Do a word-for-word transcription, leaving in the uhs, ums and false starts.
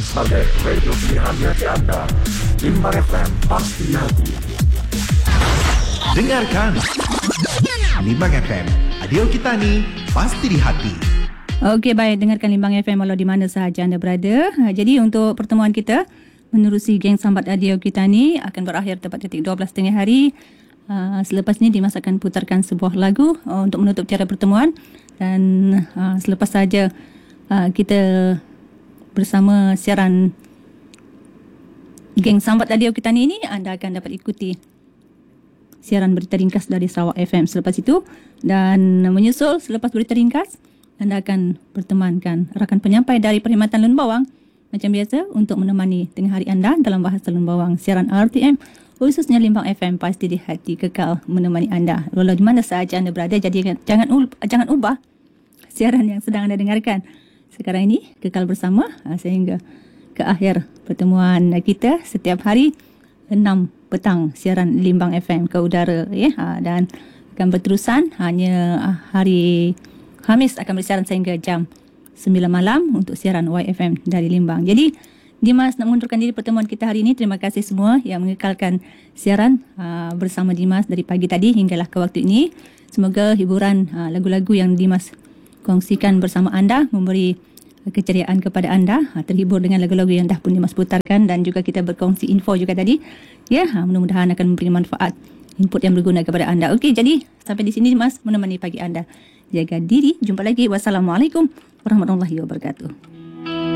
Sebagai radio pilihan hati anda, Limbang F M pasti hati. Dengarkan Limbang F M, radio kita ni pasti di hati. Okey, baik, dengarkan Limbang F M walau di mana sahaja anda berada. Ha, jadi untuk pertemuan kita menerusi geng sambat radio kita ni akan berakhir tepat detik dua belas tengah hari. Uh, selepas ni Dimas akan putarkan sebuah lagu uh, untuk menutup cara pertemuan, dan uh, selepas saja uh, kita bersama siaran geng sambat radio kita ni, anda akan dapat ikuti siaran berita ringkas dari Sarawak F M selepas itu, dan menyusul selepas berita ringkas anda akan bertemankan rakan penyampai dari Perkhidmatan Lun Bawang macam biasa untuk menemani tengah hari anda dalam bahasa Lun Bawang. Siaran R T M khususnya Limbang F M pasti di hati kekal menemani anda walau di mana sahaja anda berada. Jadi jangan jangan ubah siaran yang sedang anda dengarkan sekarang ini, kekal bersama sehingga ke akhir pertemuan kita setiap hari enam petang siaran Limbang F M ke udara, ya, dan akan berterusan hanya hari Khamis akan bersiaran sehingga jam sembilan malam untuk siaran Y F M dari Limbang. Jadi Dimas nak mengundurkan diri pertemuan kita hari ini. Terima kasih semua yang mengekalkan siaran uh, bersama Dimas dari pagi tadi hinggalah ke waktu ini. Semoga hiburan uh, lagu-lagu yang Dimas kongsikan bersama anda memberi keceriaan kepada anda, uh, terhibur dengan lagu-lagu yang dah pun Dimas putarkan, dan juga kita berkongsi info juga tadi. Ya, uh, mudah-mudahan akan memberi manfaat, input yang berguna kepada anda. Okey, jadi sampai di sini Dimas menemani pagi anda. Jaga diri, jumpa lagi. Wassalamualaikum warahmatullahi wabarakatuh.